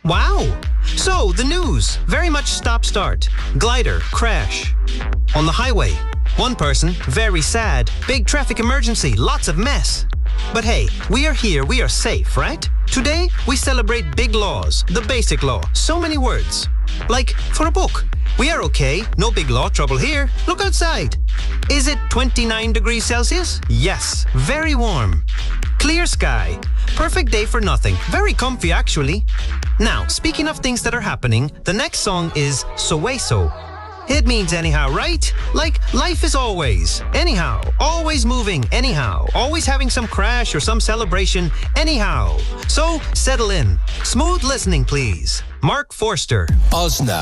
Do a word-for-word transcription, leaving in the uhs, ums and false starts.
Wow! So, the news. Very much stop-start. Glider, crash. On the highway. One person, very sad. Big traffic emergency, lots of mess. But hey, we are here, we are safe, right? Today, we celebrate big laws, the basic law. So many words. Like, for a book. We are okay, no big law trouble here. Look outside. Is it twenty-nine degrees Celsius? Yes, very warm. Clear sky. Perfect day for nothing. Very comfy, actually. Now, speaking of things that are happening, the next song is Soweso. It means anyhow, right? Like, life is always. Anyhow. Always moving. Anyhow. Always having some crash or some celebration. Anyhow. So, settle in. Smooth listening, please. Mark Forster. Osna.